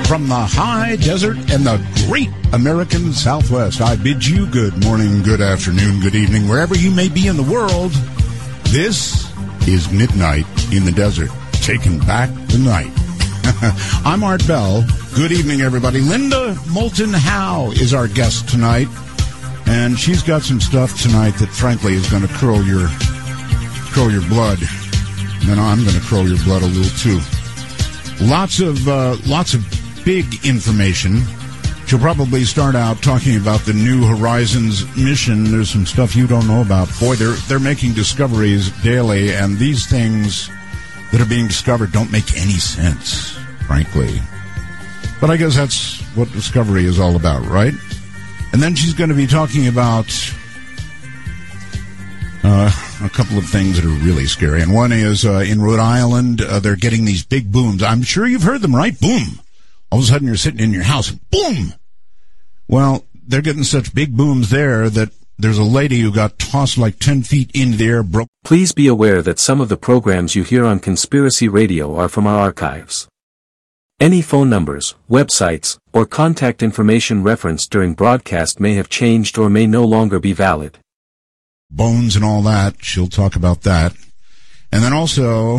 from the high desert and the great American Southwest. I bid you good morning, good afternoon, good evening, wherever you may be in the world. This is Midnight in the Desert, taking back the night. I'm Art Bell. Good evening, everybody. Linda Moulton Howe is our guest tonight, and she's got some stuff tonight that, frankly, is going to curl your blood. And then I'm going to curl your blood a little too. Lots of big information. She'll probably start out talking about the New Horizons mission. There's some stuff you don't know about. Boy, they're making discoveries daily, and these things that are being discovered don't make any sense, frankly. But I guess that's what discovery is all about, right? And then she's going to be talking about a couple of things that are really scary. And one is in Rhode Island, they're getting these big booms. I'm sure you've heard them, right? Boom. All of a sudden you're sitting in your house, boom. Well, they're getting such big booms there that there's a lady who got tossed like 10 feet into the air, broke. Please be aware that some of the programs you hear on Conspiracy Radio are from our archives. Any phone numbers, websites, or contact information referenced during broadcast may have changed or may no longer be valid. Bones and all that. She'll talk about that. And then also,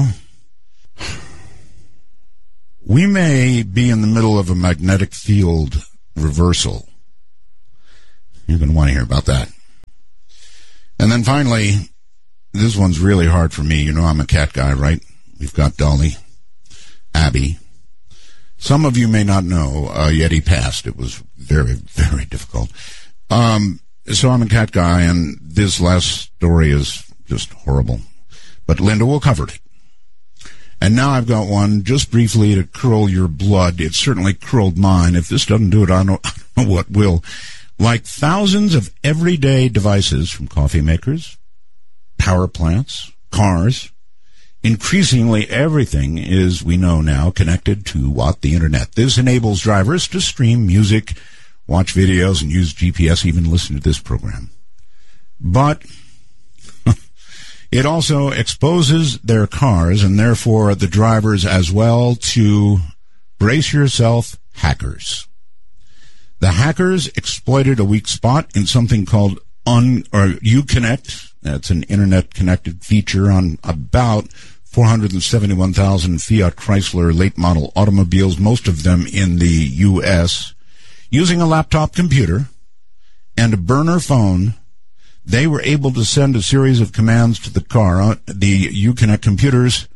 we may be in the middle of a magnetic field reversal. You're going to want to hear about that. And then finally, this one's really hard for me. You know I'm a cat guy, right? We've got Dolly, Abby. Some of you may not know, Yeti passed. It was very, very difficult. So I'm a cat guy, and this last story is just horrible. But Linda will cover it. And now I've got one just briefly to curl your blood. It certainly curled mine. If this doesn't do it, I don't know what will. Like thousands of everyday devices, from coffee makers, power plants, cars, increasingly everything is, we know now, connected to what? The Internet. This enables drivers to stream music, watch videos, and use GPS, even listen to this program. But it also exposes their cars, and therefore the drivers as well, to, brace yourself, hackers. The hackers exploited a weak spot in something called Uconnect. That's an Internet-connected feature on about 471,000 Fiat Chrysler late-model automobiles, most of them in the U.S., using a laptop computer and a burner phone. They were able to send a series of commands to the car. The Uconnect computers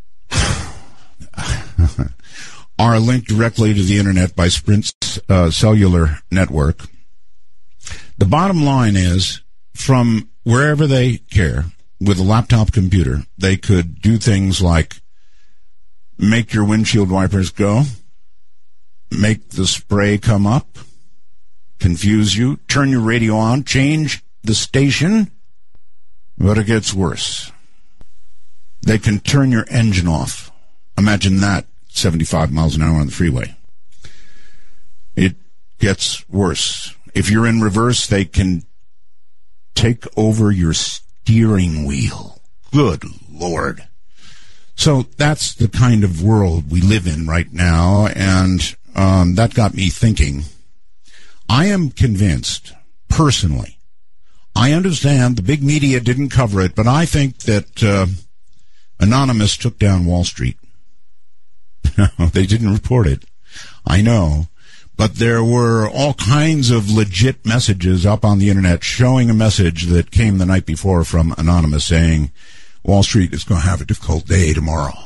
are linked directly to the Internet by Sprint's cellular network. The bottom line is, from wherever they care, with a laptop computer, they could do things like make your windshield wipers go, make the spray come up, confuse you, turn your radio on, change the station, but it gets worse. They can turn your engine off. Imagine that, 75 miles an hour on the freeway. It gets worse. If you're in reverse, they can take over your steering wheel. Good Lord. So that's the kind of world we live in right now, and that got me thinking. I am convinced, personally, I understand the big media didn't cover it, but I think that Anonymous took down Wall Street. They didn't report it. I know. But there were all kinds of legit messages up on the Internet showing a message that came the night before from Anonymous saying Wall Street is going to have a difficult day tomorrow.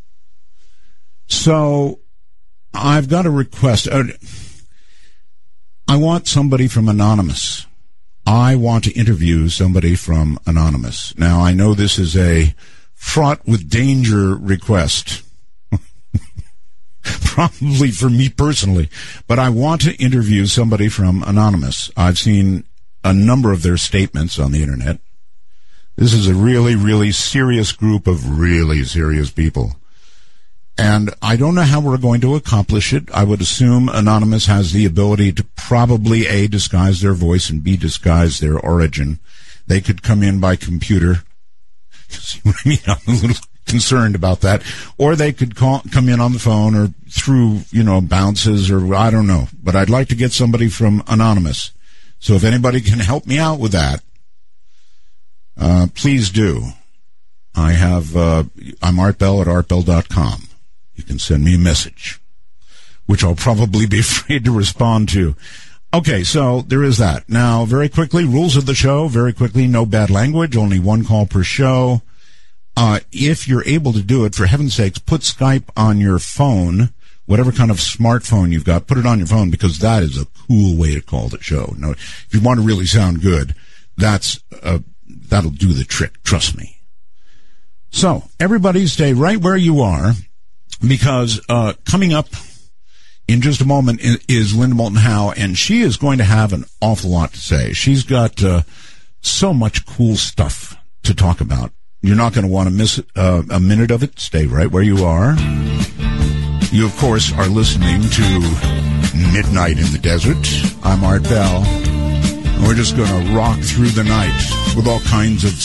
So I've got a request. I want somebody from Anonymous. I want to interview somebody from Anonymous. Now, I know this is a fraught with danger request. Probably for me personally, but I want to interview somebody from Anonymous. I've seen a number of their statements on the Internet. This is a really, really serious group of really serious people. And I don't know how we're going to accomplish it. I would assume Anonymous has the ability to probably, A, disguise their voice, and B, disguise their origin. They could come in by computer. See what I mean? I'm a little concerned about that. Or they could come in on the phone or through, bounces or I don't know. But I'd like to get somebody from Anonymous. So if anybody can help me out with that, please do. I'm Art Bell at artbell.com. You can send me a message, which I'll probably be afraid to respond to. Okay, so there is that. Now, very quickly, rules of the show, very quickly, no bad language, only one call per show. If you're able to do it, for heaven's sakes, put Skype on your phone, whatever kind of smartphone you've got, put it on your phone, because that is a cool way to call the show. Now, if you want to really sound good, that'll do the trick, trust me. So, everybody stay right where you are, because coming up in just a moment is Linda Moulton Howe, and she is going to have an awful lot to say. She's got so much cool stuff to talk about. You're not going to want to miss a minute of it. Stay right where you are. You, of course, are listening to Midnight in the Desert. I'm Art Bell. And we're just going to rock through the night with all kinds of